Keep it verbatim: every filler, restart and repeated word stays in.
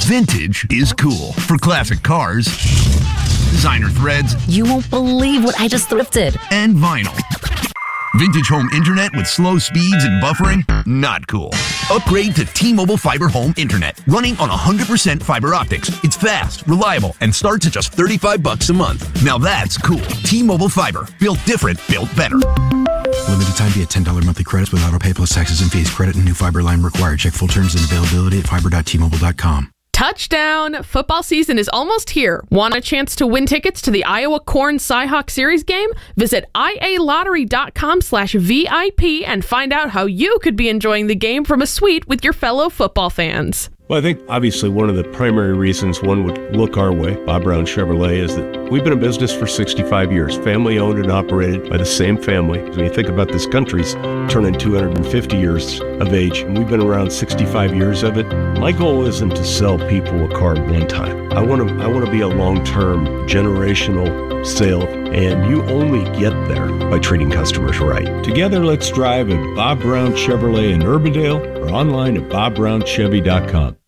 Vintage is cool. For classic cars, designer threads, You won't believe what I just thrifted. and vinyl. Vintage home internet with slow speeds and buffering? Not cool. Upgrade to T-Mobile Fiber Home Internet, running on one hundred percent fiber optics. It's fast, reliable, and starts at just thirty-five bucks a month. Now that's cool. T-Mobile Fiber. Built different, built better. Limited time via ten dollars monthly credits with auto pay plus taxes and fees. Credit and new fiber line required. Check full terms and availability at fiber dot t mobile dot com. Touchdown! Football season is almost here. Want a chance to win tickets to the Iowa Corn Cyhawk Series game? Visit I A lottery dot com slash V I P and find out how you could be enjoying the game from a suite with your fellow football fans. Well, I think obviously one of the primary reasons one would look our way, Bob Brown Chevrolet, is that we've been in business for sixty-five years, family owned and operated by the same family. When you think about this country's turning two hundred fifty years of age, and we've been around sixty-five years of it. My goal isn't to sell people a car one time. I want to I want to be a long-term, generational sale, and you only get there by treating customers right. Together, let's drive at Bob Brown Chevrolet in Urbandale or online at bob brown chevy dot com.